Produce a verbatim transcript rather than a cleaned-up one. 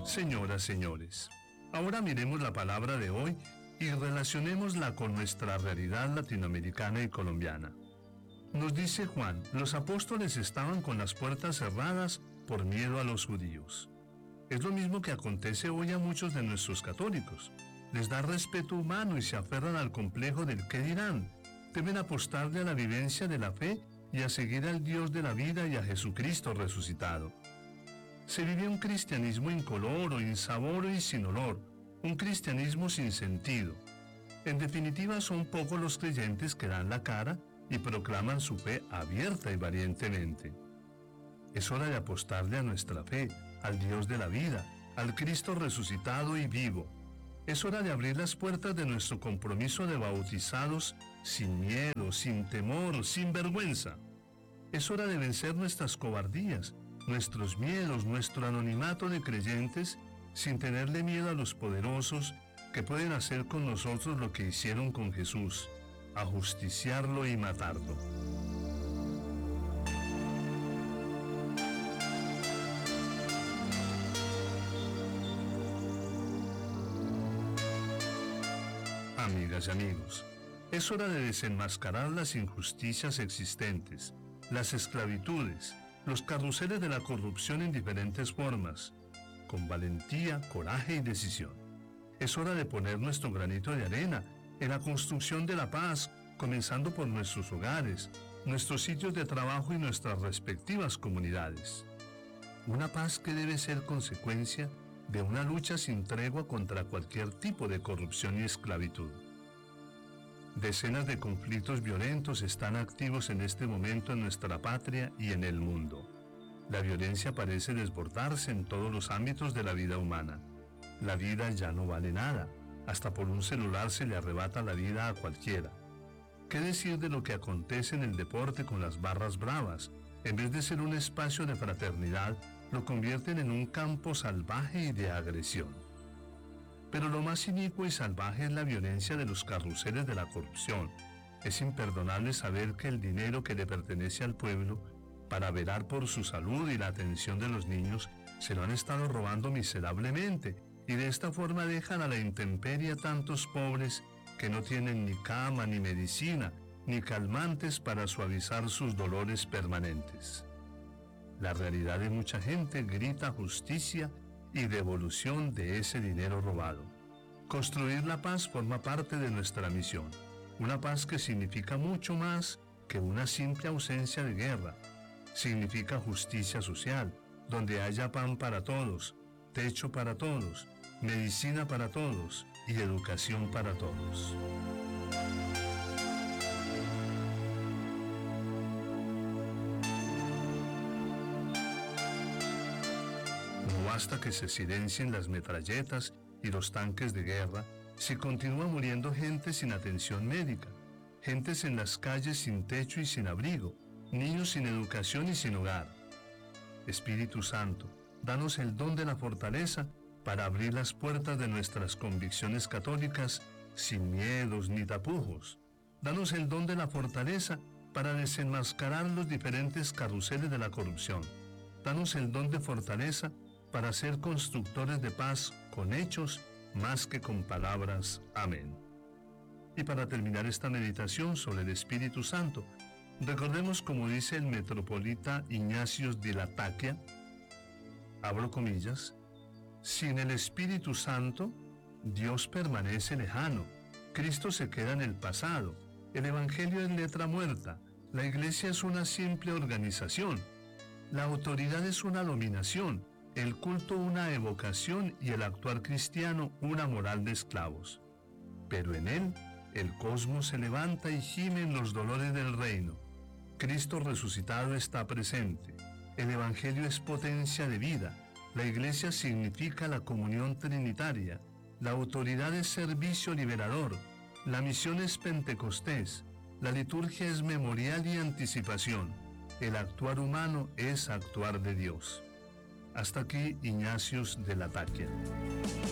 Señoras, señores, ahora miremos la palabra de hoy y relacionémosla con nuestra realidad latinoamericana y colombiana. Nos dice Juan, los apóstoles estaban con las puertas cerradas por miedo a los judíos. Es lo mismo que acontece hoy a muchos de nuestros católicos. Les da respeto humano y se aferran al complejo del qué dirán. Temen apostarle a la vivencia de la fe y a seguir al Dios de la vida y a Jesucristo resucitado. Se vive un cristianismo incoloro, insaboro y sin olor, un cristianismo sin sentido. En definitiva, son pocos los creyentes que dan la cara y proclaman su fe abierta y valientemente. Es hora de apostarle a nuestra fe, al Dios de la vida, al Cristo resucitado y vivo. Es hora de abrir las puertas de nuestro compromiso de bautizados sin miedo, sin temor, sin vergüenza. Es hora de vencer nuestras cobardías, nuestros miedos, nuestro anonimato de creyentes, sin tenerle miedo a los poderosos que pueden hacer con nosotros lo que hicieron con Jesús, ajusticiarlo y matarlo. Amigas y amigos, es hora de desenmascarar las injusticias existentes, las esclavitudes, los carruseles de la corrupción en diferentes formas, con valentía, coraje y decisión. Es hora de poner nuestro granito de arena en la construcción de la paz, comenzando por nuestros hogares, nuestros sitios de trabajo y nuestras respectivas comunidades. Una paz que debe ser consecuencia de una lucha sin tregua contra cualquier tipo de corrupción y esclavitud. Decenas de conflictos violentos están activos en este momento en nuestra patria y en el mundo. La violencia parece desbordarse en todos los ámbitos de la vida humana. La vida ya no vale nada. Hasta por un celular se le arrebata la vida a cualquiera. ¿Qué decir de lo que acontece en el deporte con las barras bravas? En vez de ser un espacio de fraternidad, lo convierten en un campo salvaje y de agresión. Pero lo más inicuo y salvaje es la violencia de los carruseles de la corrupción. Es imperdonable saber que el dinero que le pertenece al pueblo para velar por su salud y la atención de los niños se lo han estado robando miserablemente y de esta forma dejan a la intemperie a tantos pobres que no tienen ni cama, ni medicina, ni calmantes para suavizar sus dolores permanentes. La realidad de mucha gente grita justicia y devolución de ese dinero robado. Construir la paz forma parte de nuestra misión, una paz que significa mucho más que una simple ausencia de guerra. Significa justicia social, donde haya pan para todos, techo para todos, medicina para todos y educación para todos. No basta que se silencien las metralletas y los tanques de guerra si continúa muriendo gente sin atención médica, gentes en las calles sin techo y sin abrigo, niños sin educación y sin hogar. Espíritu Santo, danos el don de la fortaleza para abrir las puertas de nuestras convicciones católicas sin miedos ni tapujos. Danos el don de la fortaleza para desenmascarar los diferentes carruseles de la corrupción. Danos el don de fortaleza para ser constructores de paz con hechos más que con palabras. Amén. Y para terminar esta meditación sobre el Espíritu Santo, recordemos como dice el metropolita Ignatius de Latakia, abro comillas, sin el Espíritu Santo, Dios permanece lejano, Cristo se queda en el pasado, el Evangelio es letra muerta, la Iglesia es una simple organización, la autoridad es una dominación, el culto una evocación y el actuar cristiano una moral de esclavos. Pero en él, el cosmos se levanta y gime en los dolores del reino. Cristo resucitado está presente. El Evangelio es potencia de vida. La Iglesia significa la comunión trinitaria. La autoridad es servicio liberador. La misión es Pentecostés. La liturgia es memorial y anticipación. El actuar humano es actuar de Dios. Hasta aquí Ignatius de Latakia.